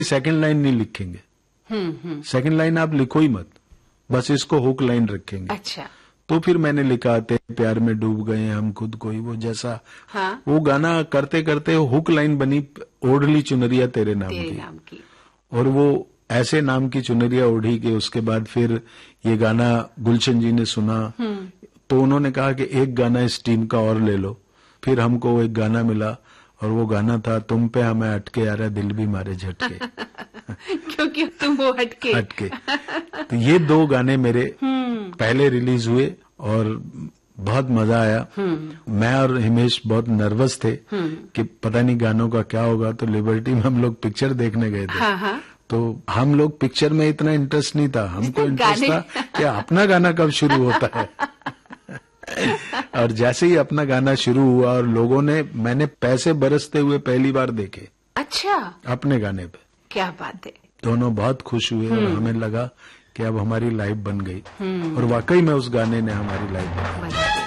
Second line नहीं लिखेंगे। Second line आप लिखो ही मत, बस इसको हुक लाइन रखेंगे। अच्छा। तो फिर मैंने लिखा तेरे प्यार में डूब गए हम खुद को ही, वो जैसा हाँ? वो गाना करते करते हुक लाइन बनी ओढ़ली चुनरिया तेरे नाम की। और वो ऐसे नाम की चुनरिया ओढ़ी कि उसके बाद फिर ये गाना गुलशन जी ने सुना तो उन्होंने कहा कि एक गाना इस टीम का और ले लो। फिर हमको एक गाना मिला और वो गाना था तुम पे हमें अटके आ रहा दिल भी मारे झटके। क्योंकि तुम वो हटके। तो ये 2 गाने मेरे पहले रिलीज हुए और बहुत मजा आया। मैं और हिमेश बहुत नर्वस थे कि पता नहीं गानों का क्या होगा। तो लिबर्टी में हम लोग पिक्चर देखने गए थे। हाँ। तो हम लोग पिक्चर में इतना इंटरेस्ट नहीं था, हमको इंटरेस्ट था कि अपना गाना कब शुरू होता है। और जैसे ही अपना गाना शुरू हुआ और लोगों ने, मैंने पैसे बरसते हुए पहली बार देखे। अच्छा। अपने गाने पे। क्या बात है। दोनों बहुत खुश हुए और हमें लगा कि अब हमारी लाइफ बन गई। और वाकई में उस गाने ने हमारी लाइफ बनाई।